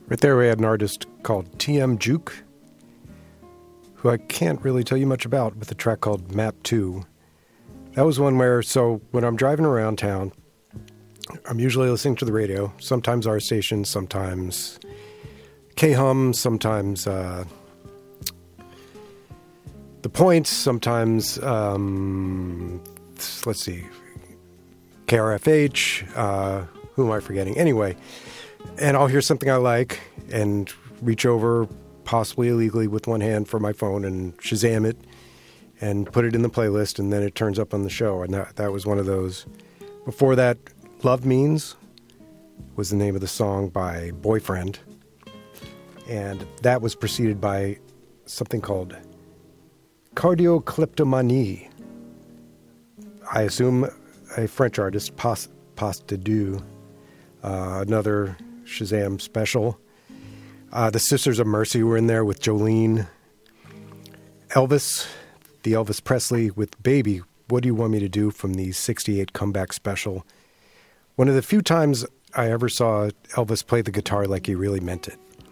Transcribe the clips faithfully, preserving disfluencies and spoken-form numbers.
Right there we had an artist called T M Juke, who I can't really tell you much about, with a track called Map two. That was one where, so when I'm driving around town, I'm usually listening to the radio, sometimes our station, sometimes K-Hum, sometimes uh, The Point, sometimes, um, let's see, K R F H, uh, who am I forgetting? Anyway, and I'll hear something I like and reach over, possibly illegally with one hand, for my phone and Shazam it and put it in the playlist, and then it turns up on the show. And that, that was one of those. Before that, Love Means was the name of the song by Boyfriend. And that was preceded by something called Cardiocleptomanie. I assume a French artist, Pas, Pas de Deux, uh, another Shazam special. Uh, the Sisters of Mercy were in there with Jolene. Elvis, the Elvis Presley with Baby, What Do You Want Me to Do, from the sixty-eight comeback special. One of the few times I ever saw Elvis play the guitar like he really meant it.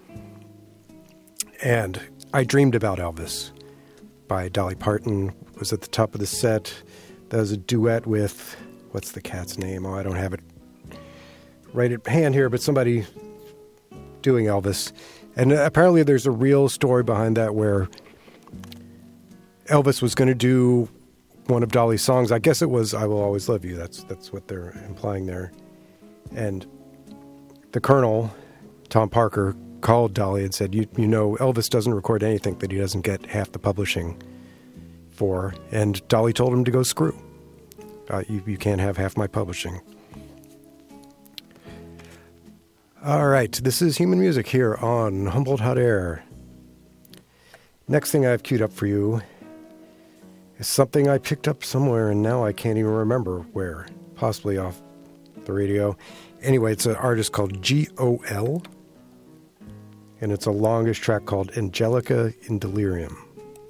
And I Dreamed About Elvis by Dolly Parton was at the top of the set. That was a duet with, what's the cat's name? Oh, I don't have it right at hand here, but somebody doing Elvis. And apparently there's a real story behind that where Elvis was going to do one of Dolly's songs. I guess it was I Will Always Love You. That's that's what they're implying there. And the Colonel, Tom Parker, called Dolly and said, you, you know, Elvis doesn't record anything that he doesn't get half the publishing for. And Dolly told him to go screw. Uh, you, you can't have half my publishing. All right, this is Human Music here on Humboldt Hot Air. Next thing I have queued up for you is something I picked up somewhere, and now I can't even remember where. Possibly off the radio. Anyway, it's an artist called G O L, and it's a longish track called Angelica in Delirium.